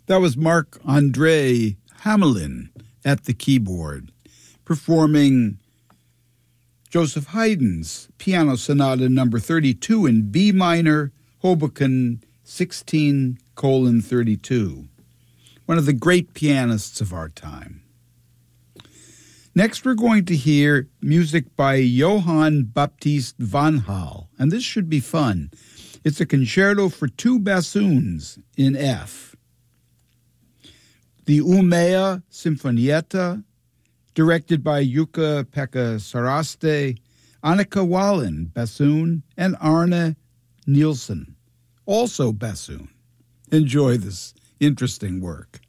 That was Marc-André Hamelin at the keyboard, performing Joseph Haydn's Piano Sonata number 32 in B minor, Hoboken 16:32, one of the great pianists of our time. Next, we're going to hear music by Johann Baptist van Hal, and this should be fun. It's a concerto for two bassoons in F. The Umeå Sinfonietta, directed by Jukka-Pekka Saraste, Annika Wallin, bassoon, and Arne Nielsen, also bassoon. Enjoy this interesting work.